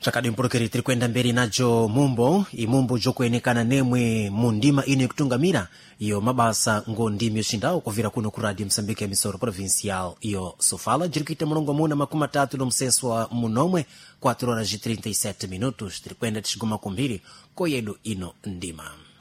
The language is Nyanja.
Chakadi mpulukiri tiri kwenda mberi najo imumbo jokuenekana nemwe mundima ino ikutungamira iyo mabasa ngondimi yoxindawo kuvira kuno ku Radio Msambike ya Misoro Provincial iyo Sofala jirikita mulongo muna 30 no msenso wa munomwe 4 horas e 37 minutos tiri kwenda tixiguma kumbiri koyedu ino ndima.